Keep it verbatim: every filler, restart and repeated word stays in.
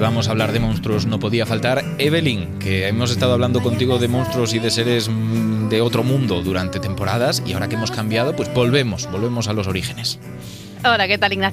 vamos a hablar de monstruos, no podía faltar Evelyn, que hemos estado hablando contigo de monstruos y de seres de otro mundo durante temporadas y ahora que hemos cambiado, pues volvemos, volvemos a los orígenes. Hola, ¿qué tal, Ignacio?